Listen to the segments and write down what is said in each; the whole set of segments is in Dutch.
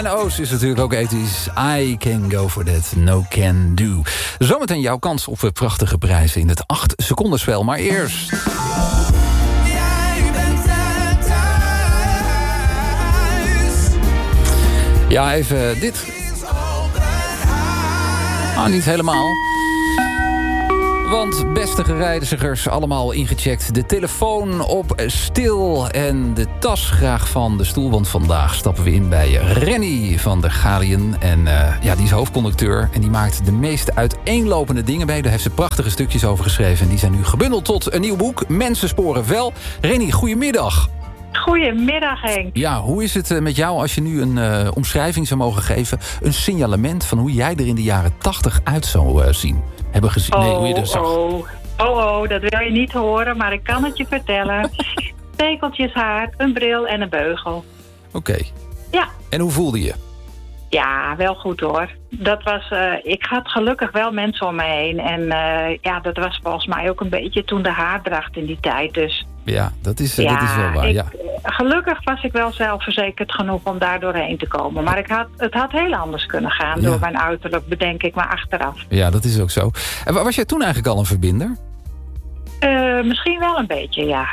Diane Oos is natuurlijk ook ethisch. I can go for that, no can do. Zometeen jouw kans op prachtige prijzen in het 8 seconden spel. Maar eerst... Jij bent thuis. Ja, even dit. Niet helemaal. Want beste reizigers, allemaal ingecheckt. De telefoon op stil en de tas graag van de stoel. Want vandaag stappen we in bij Renny van der Galien. En die is hoofdconducteur. En die maakt de meest uiteenlopende dingen mee. Daar heeft ze prachtige stukjes over geschreven. En die zijn nu gebundeld tot een nieuw boek. Mensen sporen wel. Renny, goedemiddag. Goedemiddag, Henk. Ja, hoe is het met jou als je nu een omschrijving zou mogen geven? Een signalement van hoe jij er in de jaren 80 uit zou zien? Hebben gezien? Nee, hoe je er zag. Dat wil je niet horen, maar ik kan het je vertellen. Stekeltjes haar, een bril en een beugel. Oké. Ja. En hoe voelde je? Ja, wel goed hoor. Dat was, ik had gelukkig wel mensen om me heen. En dat was volgens mij ook een beetje toen de haardracht in die tijd. Dus ja, dat is wel waar. Gelukkig was ik wel zelfverzekerd genoeg om daar doorheen te komen. Maar het had heel anders kunnen gaan door mijn uiterlijk, bedenk ik maar achteraf. Ja, dat is ook zo. En was jij toen eigenlijk al een verbinder? Misschien wel een beetje, ja.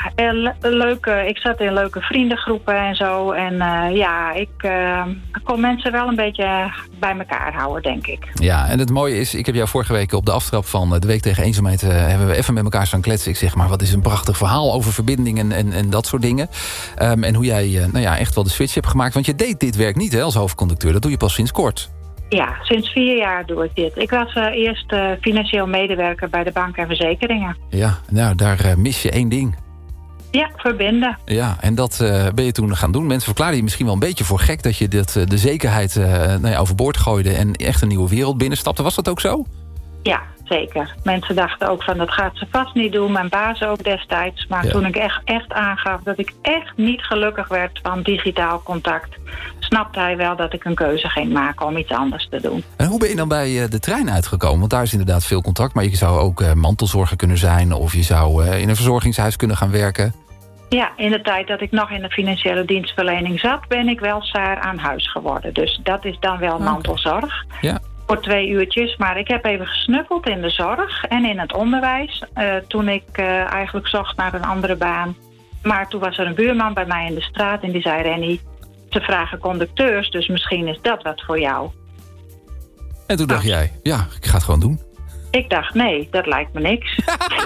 Ik zat in leuke vriendengroepen en zo. En ik kon mensen wel een beetje bij elkaar houden, denk ik. Ja, en het mooie is, ik heb jou vorige week op de aftrap van de Week tegen Eenzaamheid... hebben we even met elkaar staan kletsen. Ik zeg maar, wat is een prachtig verhaal over verbindingen en dat soort dingen. En hoe jij echt wel de switch hebt gemaakt. Want je deed dit werk niet als hoofdconducteur. Dat doe je pas sinds kort. Ja, sinds 4 jaar doe ik dit. Ik was eerst financieel medewerker bij de bank en verzekeringen. Ja, nou, daar mis je 1 ding. Ja, verbinden. Ja, en dat ben je toen gaan doen. Mensen verklaren je misschien wel een beetje voor gek... dat je de zekerheid overboord gooide... en echt een nieuwe wereld binnenstapte. Was dat ook zo? Ja, zeker. Mensen dachten ook van dat gaat ze vast niet doen. Mijn baas ook destijds. Maar toen ik echt aangaf dat ik echt niet gelukkig werd van digitaal contact... snapte hij wel dat ik een keuze ging maken om iets anders te doen. En hoe ben je dan bij de trein uitgekomen? Want daar is inderdaad veel contact. Maar je zou ook mantelzorger kunnen zijn... of je zou in een verzorgingshuis kunnen gaan werken. Ja, in de tijd dat ik nog in de financiële dienstverlening zat... ben ik wel SAR aan huis geworden. Dus dat is dan wel mantelzorg. Ja. Voor 2 uurtjes, maar ik heb even gesnuffeld in de zorg en in het onderwijs. Toen ik eigenlijk zocht naar een andere baan. Maar toen was er een buurman bij mij in de straat en die zei... Renny, ze vragen conducteurs, dus misschien is dat wat voor jou. En toen dacht jij, ja, ik ga het gewoon doen. Ik dacht, nee, dat lijkt me niks.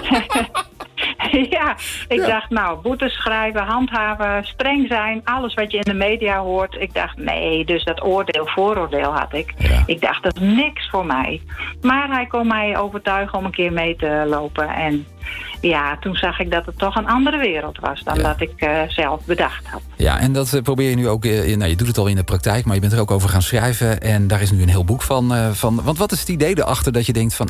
Ik dacht, boetes schrijven, handhaven, streng zijn, alles wat je in de media hoort. Ik dacht, nee, dus dat vooroordeel had ik. Ja. Ik dacht, dat is niks voor mij. Maar hij kon mij overtuigen om een keer mee te lopen. En ja, toen zag ik dat het toch een andere wereld was dan dat ik zelf bedacht had. Ja, en dat probeer je nu ook, je doet het al in de praktijk, maar je bent er ook over gaan schrijven. En daar is nu een heel boek van. Want wat is het idee erachter dat je denkt van,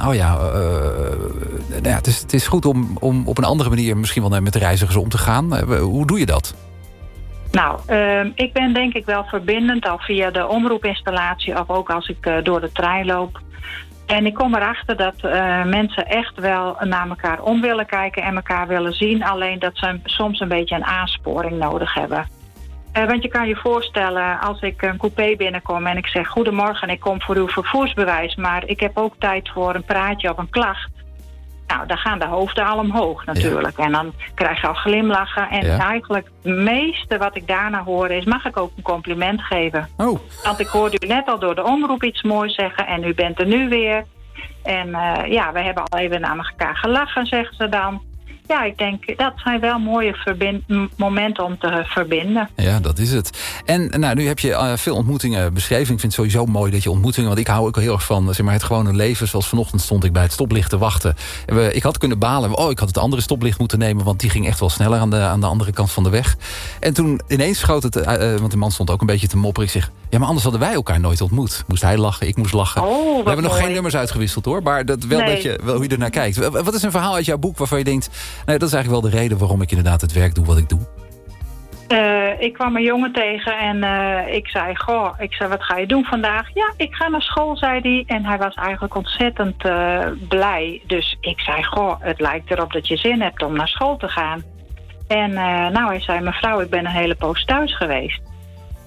het is goed om op een andere manier misschien wel met de reizigers om te gaan. Hoe doe je dat? Nou, ik ben denk ik wel verbindend al via de omroepinstallatie of ook als ik door de trein loop. En ik kom erachter dat mensen echt wel naar elkaar om willen kijken en elkaar willen zien. Alleen dat ze soms een beetje een aansporing nodig hebben. Want je kan je voorstellen, als ik een coupé binnenkom en ik zeg... goedemorgen, ik kom voor uw vervoersbewijs... maar ik heb ook tijd voor een praatje of een klacht. Nou, dan gaan de hoofden al omhoog natuurlijk. Ja. En dan krijg je al glimlachen. En eigenlijk het meeste wat ik daarna hoor is... mag ik ook een compliment geven? Oh. Want ik hoorde u net al door de omroep iets moois zeggen... en u bent er nu weer. En we hebben al even naar elkaar gelachen, zeggen ze dan. Ja, ik denk, dat zijn wel mooie momenten om te verbinden. Ja, dat is het. En nu heb je veel ontmoetingen beschreven. Ik vind het sowieso mooi dat je ontmoetingen... want ik hou ook heel erg van het gewone leven. Zoals vanochtend stond ik bij het stoplicht te wachten. Ik had kunnen balen. Ik had het andere stoplicht moeten nemen... want die ging echt wel sneller aan de andere kant van de weg. En toen ineens schoot het... want de man stond ook een beetje te mopperen. Ik zeg, ja, maar anders hadden wij elkaar nooit ontmoet. Moest hij lachen, ik moest lachen. We hebben nog geen nummers uitgewisseld, hoor. Maar dat wel dat je wel hoe je ernaar kijkt. Wat is een verhaal uit jouw boek waarvan je denkt... dat is eigenlijk wel de reden waarom ik inderdaad het werk doe wat ik doe. Ik kwam een jongen tegen en ik zei, wat ga je doen vandaag? Ja, ik ga naar school, zei hij. En hij was eigenlijk ontzettend blij. Dus ik zei, het lijkt erop dat je zin hebt om naar school te gaan. En hij zei, mevrouw, ik ben een hele poos thuis geweest.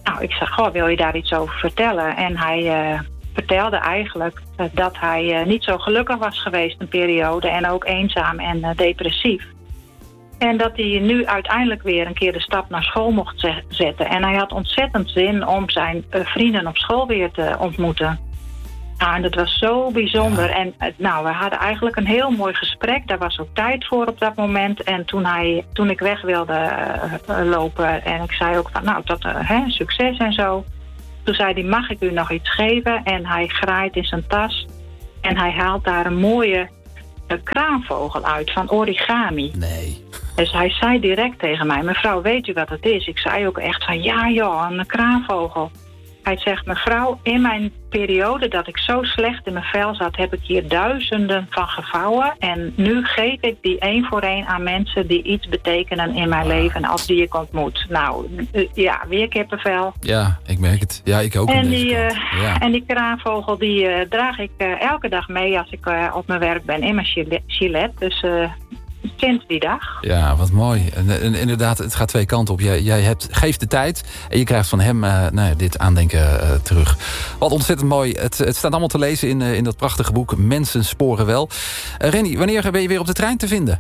Nou, ik zeg, goh, wil je daar iets over vertellen? En hij vertelde eigenlijk dat hij niet zo gelukkig was geweest een periode. En ook eenzaam en depressief. En dat hij nu uiteindelijk weer een keer de stap naar school mocht zetten. En hij had ontzettend zin om zijn vrienden op school weer te ontmoeten. Nou, en dat was zo bijzonder. Ja. En we hadden eigenlijk een heel mooi gesprek. Daar was ook tijd voor op dat moment. En toen ik weg wilde lopen en ik zei ook van succes en zo. Toen zei hij, mag ik u nog iets geven? En hij graait in zijn tas. En hij haalt daar een mooie kraanvogel uit van origami. Nee. Dus hij zei direct tegen mij, mevrouw, weet u wat het is? Ik zei ook echt van, ja joh, een kraanvogel. Hij zegt, mevrouw, in mijn periode dat ik zo slecht in mijn vel zat, heb ik hier duizenden van gevouwen. En nu geef ik die 1 voor 1 aan mensen die iets betekenen in mijn leven als die ik ontmoet. Nou, weer kippenvel. Ja, ik merk het. Ja, ik ook. En die kraanvogel, die draag ik elke dag mee als ik op mijn werk ben in mijn gilet. Dus sinds die dag. Ja, wat mooi. En inderdaad, het gaat 2 kanten op. Jij geeft de tijd en je krijgt van hem dit aandenken terug. Wat ontzettend mooi. Het staat allemaal te lezen in dat prachtige boek Mensen sporen wel. Renny, wanneer ben je weer op de trein te vinden?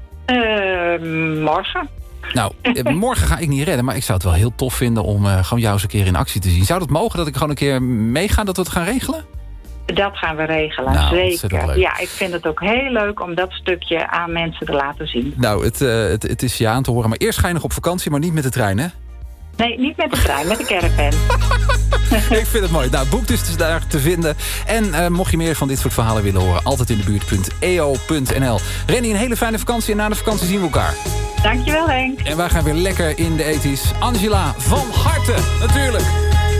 Morgen. Nou, morgen ga ik niet redden, maar ik zou het wel heel tof vinden om gewoon jou eens een keer in actie te zien. Zou dat mogen dat ik gewoon een keer meega, dat we het gaan regelen? Dat gaan we regelen, zeker. Ja, ik vind het ook heel leuk om dat stukje aan mensen te laten zien. Nou, het is je aan te horen. Maar eerst ga je nog op vakantie, maar niet met de trein, hè? Nee, niet met de trein, met de caravan. Ik vind het mooi. Nou, het boek is daar te vinden. En mocht je meer van dit soort verhalen willen horen, altijd in de buurt.eo.nl. Renny, een hele fijne vakantie en na de vakantie zien we elkaar. Dankjewel, Henk. En wij gaan weer lekker in de 80's. Angela, van harte, natuurlijk.